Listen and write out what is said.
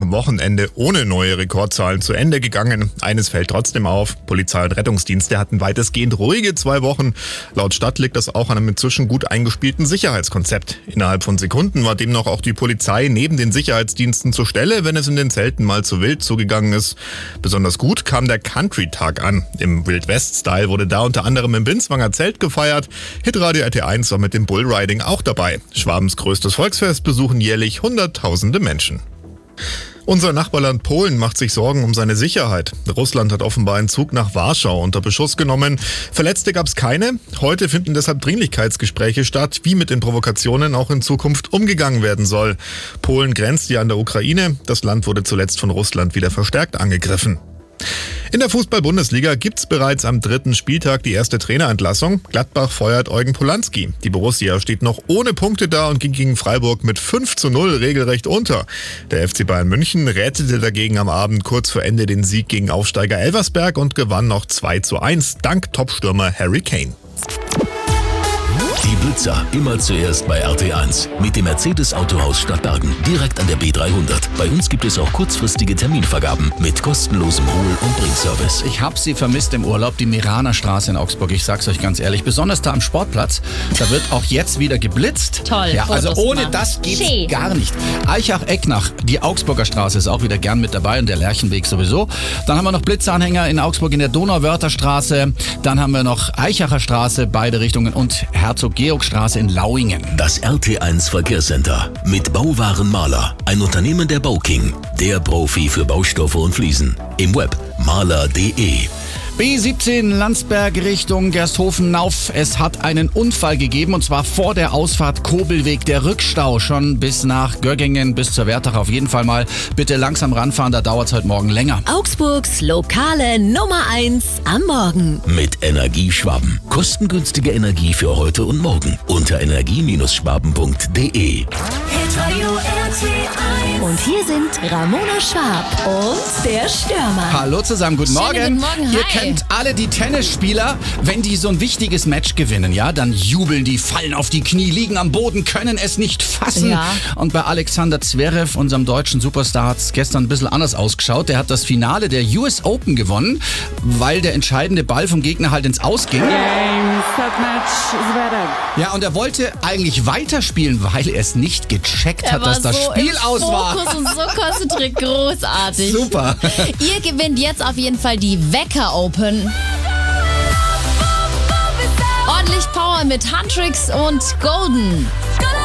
am Wochenende ohne neue Rekordzahlen zu Ende gegangen. Eines fällt trotzdem auf. Polizei und Rettungsdienste hatten weitestgehend ruhige 2 Wochen. Laut Stadt liegt das auch an einem inzwischen gut eingespielten Sicherheitskonzept. Innerhalb von Sekunden war demnach auch die Polizei neben den Sicherheitsdiensten zur Stelle, wenn es in den Zelten mal zu wild zugegangen ist. Besonders gut kam der Country-Tag an. Im Wild-West-Style wurde da unter anderem im Binswanger Zelt gefeiert. Hitradio RT1 war mit dem Bullriding auch dabei. Schwabens größtes Volksfest besuchen jährlich Hunderttausende Menschen. Unser Nachbarland Polen macht sich Sorgen um seine Sicherheit. Russland hat offenbar einen Zug nach Warschau unter Beschuss genommen. Verletzte gab es keine. Heute finden deshalb Dringlichkeitsgespräche statt, wie mit den Provokationen auch in Zukunft umgegangen werden soll. Polen grenzt ja an der Ukraine. Das Land wurde zuletzt von Russland wieder verstärkt angegriffen. In der Fußball-Bundesliga gibt's bereits am 3. Spieltag die erste Trainerentlassung. Gladbach feuert Eugen Polanski. Die Borussia steht noch ohne Punkte da und ging gegen Freiburg mit 5:0 regelrecht unter. Der FC Bayern München rettete dagegen am Abend kurz vor Ende den Sieg gegen Aufsteiger Elversberg und gewann noch 2:1 dank Topstürmer Harry Kane. Die Blitzer immer zuerst bei RT1 mit dem Mercedes-Autohaus Stadtbergen, direkt an der B300. Bei uns gibt es auch kurzfristige Terminvergaben mit kostenlosem Hol- und Bringservice. Ich habe sie vermisst im Urlaub, die Meraner Straße in Augsburg. Ich sag's euch ganz ehrlich, besonders da am Sportplatz. Da wird auch jetzt wieder geblitzt. Toll. Ja, also Fotos ohne machen. das geht's Schön. gar nicht. Eichach-Ecknach, die Augsburger Straße ist auch wieder gern mit dabei und der Lerchenweg sowieso. Dann haben wir noch Blitzanhänger in Augsburg in der Donauwörtherstraße. Dann haben wir noch Eichacher Straße, beide Richtungen und Herzog-Georg-Straße in Lauingen. Das RT1 Verkehrscenter mit Bauwaren Maler, ein Unternehmen der Bauking, der Profi für Baustoffe und Fliesen. Im Web maler.de. B17 Landsberg Richtung Gersthofen-Nauf. Es hat einen Unfall gegeben und zwar vor der Ausfahrt Kobelweg. Der Rückstau schon bis nach Göggingen, bis zur Wertach auf jeden Fall mal. Bitte langsam ranfahren, da dauert es heute Morgen länger. Augsburgs lokale Nummer 1 am Morgen. Mit Energie Schwaben. Kostengünstige Energie für heute und morgen. Unter energie-schwaben.de. Und hier sind Ramona Schwab und der Stürmer. Hallo zusammen, guten Morgen. Schönen guten Morgen, Ihr hi. kennt alle die Tennisspieler, wenn die so ein wichtiges Match gewinnen, ja, dann jubeln die, fallen auf die Knie, liegen am Boden, können es nicht fassen. Ja. Und bei Alexander Zverev, unserem deutschen Superstar, hat es gestern ein bisschen anders ausgeschaut. Der hat das Finale der US Open gewonnen, weil der entscheidende Ball vom Gegner halt ins Aus ging. Ja, und er wollte eigentlich weiterspielen, weil er es nicht gecheckt hat, dass das so Spiel im aus war. Fokus und so konzentriert, großartig. Super. Ihr gewinnt jetzt auf jeden Fall die Wecker Open. Ordentlich Power mit Huntrix und Golden.